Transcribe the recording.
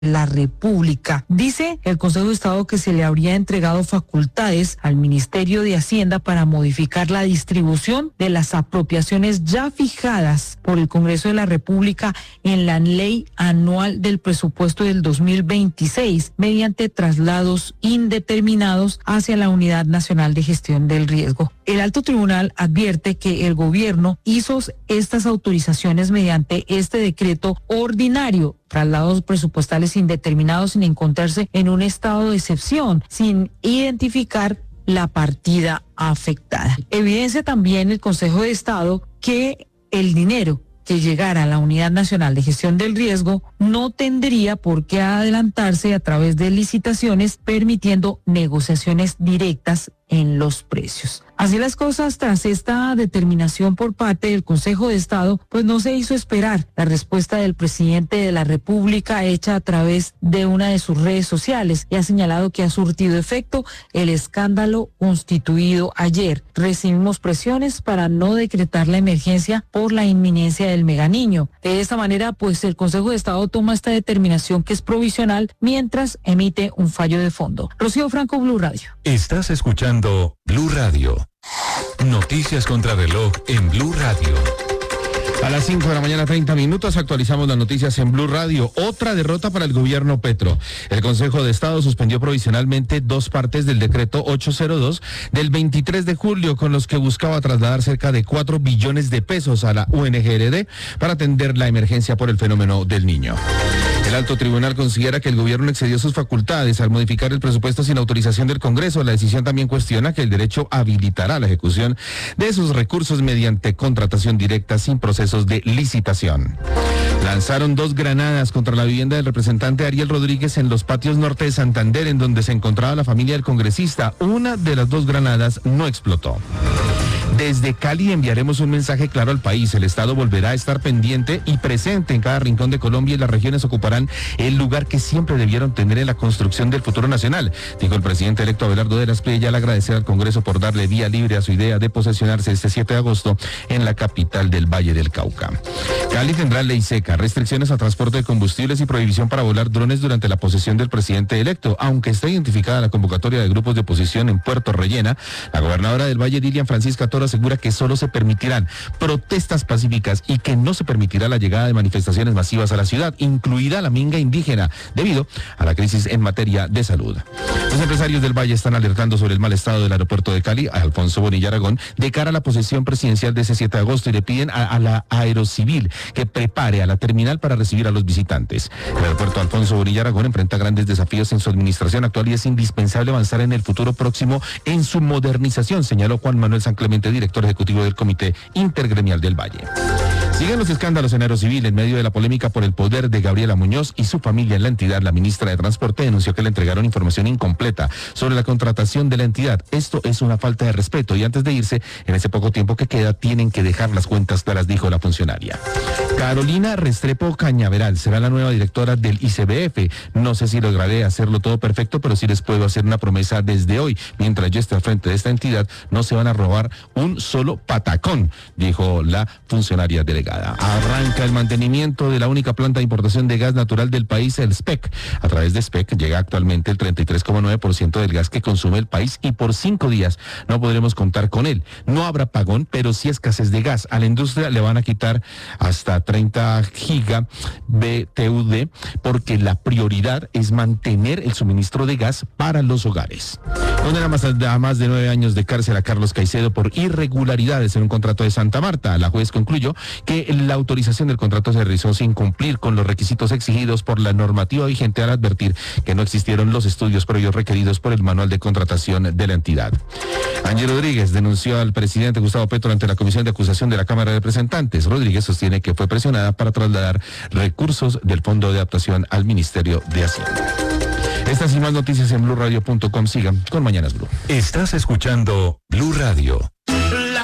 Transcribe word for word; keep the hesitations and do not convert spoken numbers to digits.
la República. Dice el Consejo de Estado que se le habría entregado facultades al Ministerio de Hacienda para modificar la distribución de las apropiaciones ya fijadas por el Congreso de la República en la Ley Anual del Presupuesto del dos mil veintiséis mediante traslados indeterminados hacia la Unidad Nacional de Gestión del Riesgo. El Alto Tribunal advierte que el gobierno hizo estas autorizaciones mediante este decreto ordinario, traslados presupuestales indeterminados sin encontrarse en un estado de excepción, sin identificar la partida afectada. Evidencia también el Consejo de Estado que el dinero que llegara a la Unidad Nacional de Gestión del Riesgo no tendría por qué adelantarse a través de licitaciones, permitiendo negociaciones directas en los precios. Así las cosas, tras esta determinación por parte del Consejo de Estado, pues no se hizo esperar la respuesta del presidente de la República hecha a través de una de sus redes sociales y ha señalado que ha surtido efecto el escándalo constituido ayer. Recibimos presiones para no decretar la emergencia por la inminencia del Meganiño. De esta manera, pues el Consejo de Estado toma esta determinación que es provisional mientras emite un fallo de fondo. Rocío Franco, Blue Radio. Estás escuchando Blue Radio. Noticias contra reloj en Blue Radio. A las cinco de la mañana, treinta minutos, actualizamos las noticias en Blue Radio. Otra derrota para el gobierno Petro. El Consejo de Estado suspendió provisionalmente dos partes del decreto ochocientos dos del veintitrés de julio, con los que buscaba trasladar cerca de cuatro billones de pesos a la U N G R D para atender la emergencia por el fenómeno del Niño. El Alto Tribunal considera que el gobierno excedió sus facultades al modificar el presupuesto sin autorización del Congreso. La decisión también cuestiona que el derecho habilitará la ejecución de esos recursos mediante contratación directa sin procesos de licitación. Lanzaron dos granadas contra la vivienda del representante Ariel Rodríguez en los patios norte de Santander, en donde se encontraba la familia del congresista. Una de las dos granadas no explotó. Desde Cali enviaremos un mensaje claro al país. El Estado volverá a estar pendiente y presente en cada rincón de Colombia, y las regiones ocuparán el lugar que siempre debieron tener en la construcción del futuro nacional, dijo el presidente electo Abelardo de las Prieya al agradecer al Congreso por darle vía libre a su idea de posesionarse este siete de agosto en la capital del Valle del Cauca. Cali tendrá ley seca, restricciones a transporte de combustibles y prohibición para volar drones durante la posesión del presidente electo. Aunque está identificada la convocatoria de grupos de oposición en Puerto Rellena, la gobernadora del Valle, Dilian Francisca Toro, asegura que solo se permitirán protestas pacíficas y que no se permitirá la llegada de manifestaciones masivas a la ciudad, incluida la minga indígena, debido a la crisis en materia de salud. Los empresarios del Valle están alertando sobre el mal estado del aeropuerto de Cali, a Alfonso Bonilla Aragón, de cara a la posesión presidencial de ese siete de agosto, y le piden a, a la Aerocivil que prepare a la terminal para recibir a los visitantes. El aeropuerto Alfonso Bonilla Aragón enfrenta grandes desafíos en su administración actual y es indispensable avanzar en el futuro próximo en su modernización, señaló Juan Manuel San Clemente, director ejecutivo del Comité Intergremial del Valle. Siguen los escándalos en Aerocivil. En medio de la polémica por el poder de Gabriela Muñoz y su familia en la entidad, la ministra de Transporte denunció que le entregaron información incompleta sobre la contratación de la entidad. Esto es una falta de respeto y antes de irse, en ese poco tiempo que queda, tienen que dejar las cuentas claras, dijo la funcionaria. Carolina Restrepo Cañaveral será la nueva directora del I C B F. No sé si lograré hacerlo todo perfecto, pero sí les puedo hacer una promesa desde hoy. Mientras yo esté al frente de esta entidad, no se van a robar un solo patacón, dijo la funcionaria delegada. Arranca el mantenimiento de la única planta de importación de gas natural del país, el S P E C. A través de S P E C llega actualmente el treinta y tres coma nueve por ciento del gas que consume el país y por cinco días no podremos contar con él. No habrá pagón, pero sí escasez de gas. A la industria le van a quitar hasta treinta giga B T U D porque la prioridad es mantener el suministro de gas para los hogares. Condena más a más de nueve años de cárcel a Carlos Caicedo por irregularidades en un contrato de Santa Marta. La juez concluyó que la autorización del contrato se realizó sin cumplir con los requisitos exigidos por la normativa vigente, al advertir que no existieron los estudios previos requeridos por el manual de contratación de la entidad. Angie Rodríguez denunció al presidente Gustavo Petro ante la Comisión de Acusación de la Cámara de Representantes. Rodríguez sostiene que fue presionada para trasladar recursos del Fondo de Adaptación al Ministerio de Hacienda. Estas y más noticias en blue radio punto com. Sigan con Mañanas Blue. Estás escuchando Blue Radio.